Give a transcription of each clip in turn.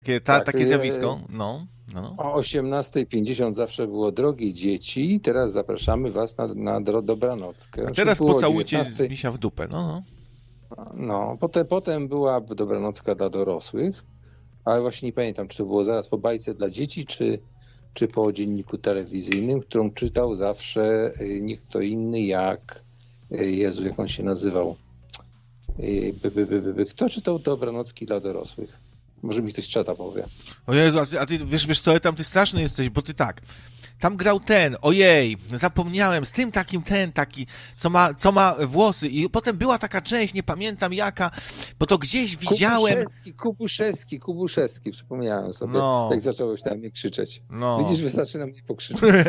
Tak, Takie zjawisko. No. o 18:50 zawsze było drogie dzieci, teraz zapraszamy was na dobranockę. A teraz Było o pocałujcie 19:00. misia w dupę. No. No, potem była dobranocka dla dorosłych, ale właśnie nie pamiętam, czy to było zaraz po bajce dla dzieci, czy po dzienniku telewizyjnym, którą czytał zawsze nie kto inny jak, Jezu, jak on się nazywał? Kto czytał dobranocki dla dorosłych? Może mi ktoś z czata powie. O Jezu, a ty wiesz co, tam ty straszny jesteś, bo ty tak. Tam grał ten, ojej, zapomniałem, z tym takim taki, co ma włosy. I potem była taka część, nie pamiętam jaka, bo to gdzieś widziałem. Kubuszewski, przypomniałem sobie, jak zacząłeś na mnie krzyczeć. No. Widzisz, wystarczy na mnie pokrzyczeć.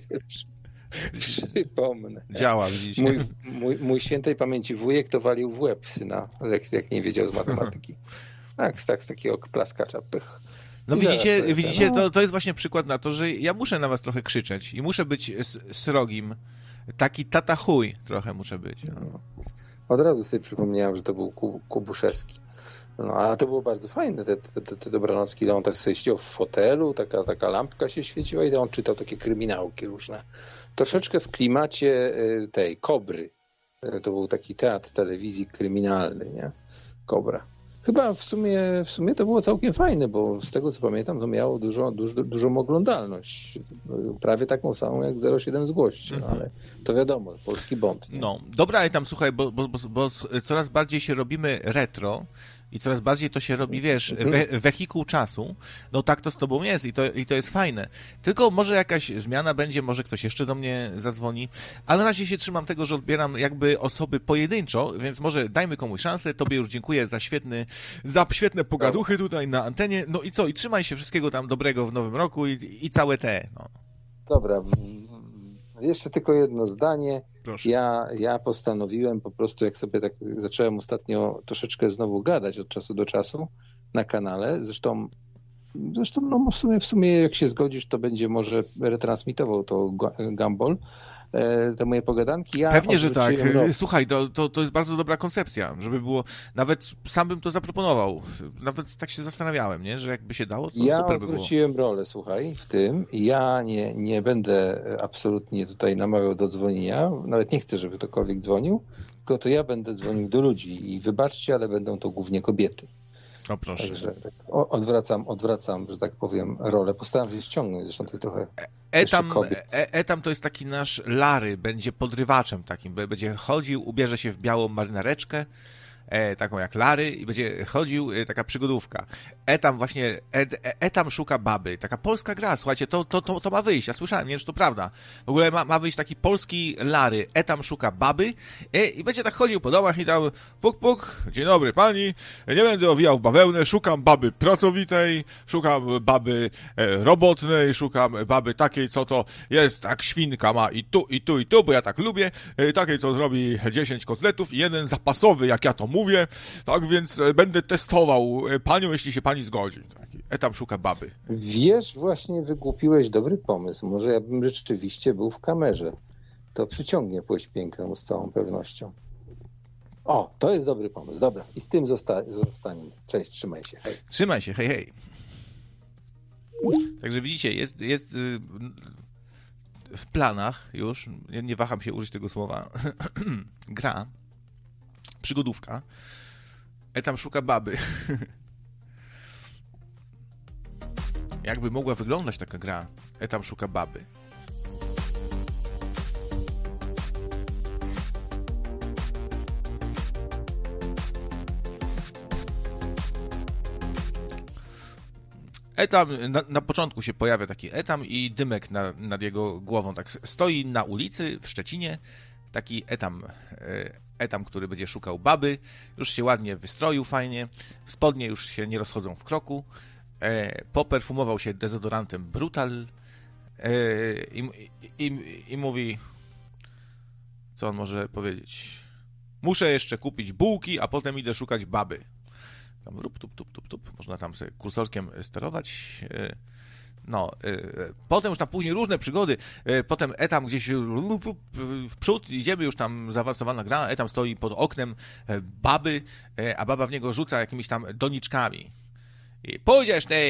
Przypomnę. Działa, widzisz. Mój świętej pamięci wujek to walił w łeb syna, jak nie wiedział z matematyki. Tak, z takiego plaskacza pych. No widzicie, to jest właśnie przykład na to, że ja muszę na was trochę krzyczeć i muszę być srogim. Taki tata chuj trochę muszę być. No. Od razu sobie przypomniałem, że to był Kubuszewski. No, a to było bardzo fajne, te dobranocki. On tak sobie siedział w fotelu, taka lampka się świeciła i on czytał takie kryminałki różne. Troszeczkę w klimacie tej Kobry. To był taki teatr telewizji kryminalny, nie? Kobra. Chyba w sumie to było całkiem fajne, bo z tego co pamiętam, to miało dużą oglądalność. Prawie taką samą jak 07 zgłoście, ale to wiadomo, polski Bond. Nie? No, dobra, ale tam słuchaj, bo coraz bardziej się robimy retro i coraz bardziej to się robi, wiesz, wehikuł czasu. No tak to z tobą jest i to jest fajne. Tylko może jakaś zmiana będzie, może ktoś jeszcze do mnie zadzwoni, ale na razie się trzymam tego, że odbieram jakby osoby pojedynczo, więc może dajmy komuś szansę. Tobie już dziękuję za świetne pogaduchy tutaj na antenie. No i co? I trzymaj się, wszystkiego tam dobrego w nowym roku i całe te. No. Dobra, jeszcze tylko jedno zdanie. Proszę. Ja postanowiłem po prostu, jak sobie tak zacząłem ostatnio troszeczkę znowu gadać od czasu do czasu na kanale, zresztą no w sumie jak się zgodzisz, to będzie może retransmitował to Gumball, te moje pogadanki. Pewnie, że tak. Słuchaj, to jest bardzo dobra koncepcja, żeby było, nawet sam bym to zaproponował, nawet tak się zastanawiałem, nie, że jakby się dało, to super by było. Ja odwróciłem rolę, słuchaj, w tym. Ja nie będę absolutnie tutaj namawiał do dzwonienia, nawet nie chcę, żeby ktokolwiek dzwonił, tylko to ja będę dzwonił do ludzi i wybaczcie, ale będą to głównie kobiety. O proszę. Także tak, odwracam, że tak powiem, rolę. Postaram się ściągnąć, zresztą tutaj trochę kobiet. Etam to jest taki nasz Larry, będzie podrywaczem takim, będzie chodził, ubierze się w białą marynareczkę, taką jak Larry i będzie chodził, taka przygodówka. Etam szuka baby. Taka polska gra, słuchajcie, to ma wyjść. Ja słyszałem, nie wiem, czy to prawda. W ogóle ma wyjść taki polski Larry. Etam szuka baby i będzie tak chodził po domach i tam puk, puk, dzień dobry pani, nie będę owijał bawełnę, szukam baby pracowitej, szukam baby robotnej, szukam baby takiej, co to jest, tak świnka ma i tu, bo ja tak lubię, takiej, co zrobi 10 kotletów i jeden zapasowy, jak ja to mówię, tak więc będę testował panią, jeśli się pani zgodzi. Etam szuka baby. Wiesz, właśnie wygłupiłeś dobry pomysł. Może ja bym rzeczywiście był w kamerze. To przyciągnie płeć piękną z całą pewnością. O, to jest dobry pomysł. Dobra, i z tym zostaniemy. Cześć, trzymaj się. Hej. Trzymaj się, hej. Także widzicie, jest w planach już, nie waham się użyć tego słowa, gra, przygodówka. Etam szuka baby. Jakby mogła wyglądać taka gra? Etam szuka baby. Etam, na początku się pojawia taki Etam i dymek nad jego głową. Tak stoi na ulicy w Szczecinie. Taki Etam, który będzie szukał baby. Już się ładnie wystroił, fajnie. Spodnie już się nie rozchodzą w kroku. Poperfumował się dezodorantem Brutal i mówi, co on może powiedzieć. Muszę jeszcze kupić bułki, a potem idę szukać baby. Tam tup. Można tam sobie kursorkiem sterować. No, potem już tam później różne przygody, potem Etam gdzieś w przód, idziemy już tam zaawansowana gra, Etam stoi pod oknem baby, a baba w niego rzuca jakimiś tam doniczkami. I pójdziesz ty,